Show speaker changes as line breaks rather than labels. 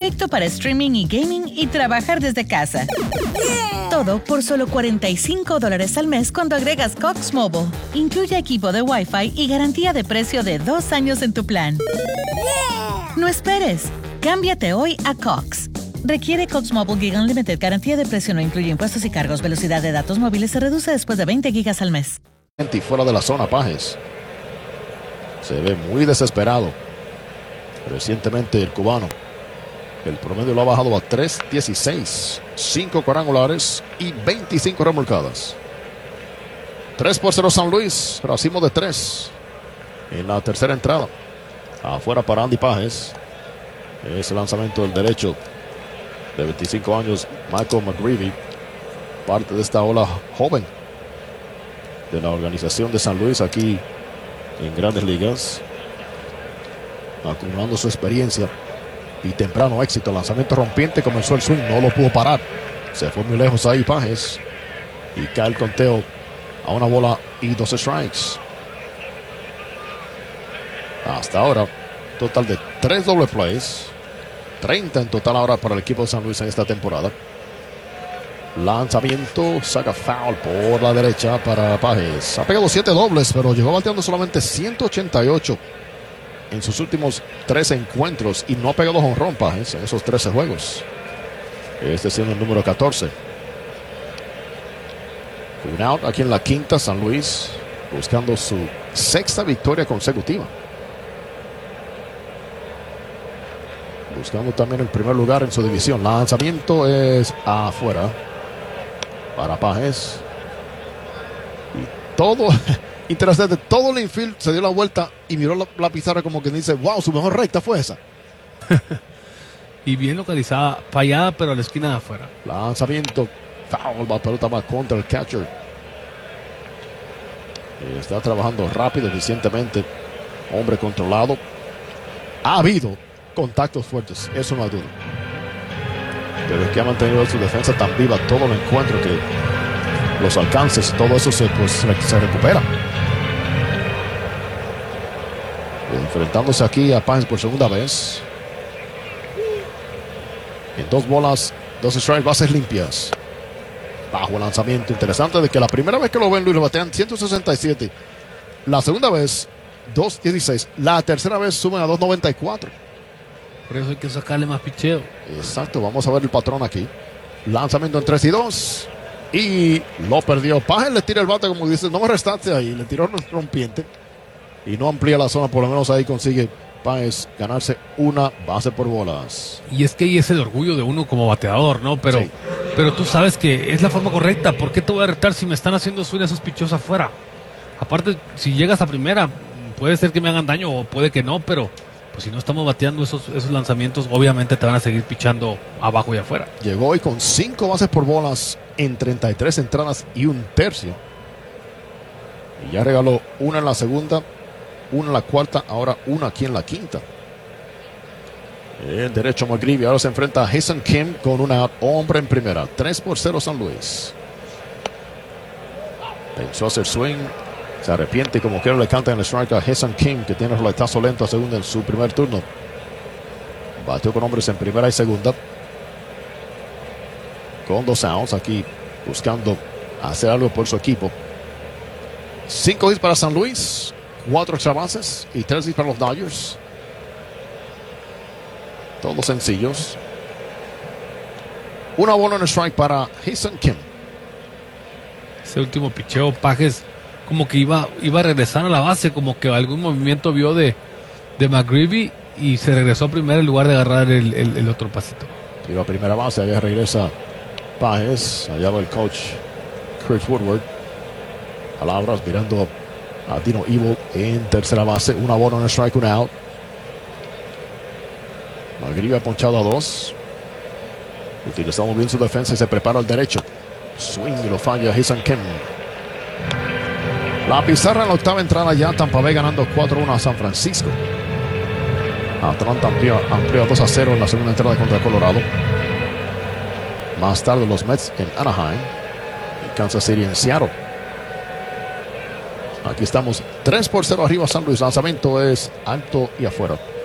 perfecto para streaming y gaming y trabajar desde casa. Todo por solo $45 al mes cuando agregas Cox Mobile. Incluye equipo de Wi-Fi y garantía de precio de 2 años en tu plan. No esperes. Cámbiate hoy a Cox. Requiere Cox Mobile Gig Unlimited. Garantía de precio no incluye impuestos y cargos. Velocidad de datos móviles se reduce después de 20 gigas al mes.
Y fuera de la zona, Pages. Se ve muy desesperado. Recientemente el cubano. El promedio lo ha bajado a 3.16. 5 cuadrangulares y 25 remolcadas. 3-0 San Luis. Racimo de 3. En la tercera entrada. Afuera para Andy Pages. Ese lanzamiento del derecho de 25 años, Michael McGreevy. Parte de esta ola joven de la organización de San Luis aquí en Grandes Ligas. Acumulando su experiencia y temprano éxito. Lanzamiento rompiente, comenzó el swing, no lo pudo parar. Se fue muy lejos ahí Pages. Y cae el conteo a una bola y 12 strikes. Hasta ahora, total de 3 doble plays. 30 en total ahora para el equipo de San Luis en esta temporada. Lanzamiento, saca foul por la derecha para Pages. Ha pegado 7 dobles, pero llegó bateando solamente 188 en sus últimos 13 encuentros y no ha pegado jonrón Pages en esos 13 juegos. Este siendo el número 14. Un out aquí en la quinta, San Luis buscando su 6ª victoria consecutiva. Buscando también el primer lugar en su división. Lanzamiento es afuera para Pages. Y todo, interesante, todo el infield se dio la vuelta y miró la pizarra como que dice, wow, su mejor recta fue esa.
Y bien localizada, fallada, pero a la esquina de afuera.
Lanzamiento, foul, la pelota va contra el catcher. Está trabajando rápido, eficientemente. Hombre controlado. Ha habido contactos fuertes, eso no hay duda. Pero es que ha mantenido su defensa tan viva todo el encuentro que los alcances, todo eso se recupera. Enfrentándose aquí a Pages por segunda vez. En 2 bolas, 2 strikes, bases limpias. Bajo el lanzamiento. Interesante de que la primera vez que lo ven, Luis, lo batean 167. La segunda vez, 2.16. La tercera vez suben a 2.94.
Por eso hay que sacarle más picheo.
Exacto, vamos a ver el patrón aquí. Lanzamiento en 3-2. Y lo perdió. Pages le tira el bate, como dice, no me restaste ahí. Le tiró el rompiente. Y no amplía la zona, por lo menos ahí consigue Pages ganarse una base por bolas.
Y es que ahí es el orgullo de uno como bateador, ¿no? Pero,
sí.
Pero tú sabes que es la forma correcta. ¿Por qué te voy a retar si me están haciendo swing esos picheos afuera? Aparte, si llegas a primera, puede ser que me hagan daño o puede que no, pero pues si no estamos bateando esos lanzamientos, obviamente te van a seguir pichando abajo y afuera.
Llegó hoy con 5 bases por bolas en 33 entradas y 1/3. Y ya regaló una en la segunda, una en la cuarta, ahora una aquí en la quinta. El derecho McGreevy ahora se enfrenta a Ha-Seong Kim con una hombre en primera. 3-0 San Luis. Pensó hacer swing. Se arrepiente y como quiera le canta en el strike a Ha-Seong Kim, que tiene el roletazo lento a segunda en su primer turno. Bateó con hombres en primera y segunda. Con 2 outs aquí buscando hacer algo por su equipo. 5 hits para San Luis, 4 extra bases y 3 hits para los Dodgers. Todos sencillos. Una bola en el strike para Ha-Seong Kim.
Ese último picheo, Pages como que iba a regresar a la base, como que algún movimiento vio de McGreevy y se regresó a primera en lugar de agarrar el otro pasito.
Iba a primera base, allá regresa Pages, allá va el coach Chris Woodward. Palabras mirando a Dino Evil en tercera base, una bola en el strike, un out. McGreevy ha ponchado a 2. Utilizamos bien su defensa y se prepara al derecho. Swing y lo falla Ha-Seong Kim. La pizarra en la octava entrada ya. Tampa Bay ganando 4-1 a San Francisco. Atlanta amplió a 2-0 en la segunda entrada contra Colorado. Más tarde los Mets en Anaheim. Y Kansas City en Seattle. Aquí estamos 3-0 arriba San Luis. Lanzamiento es alto y afuera.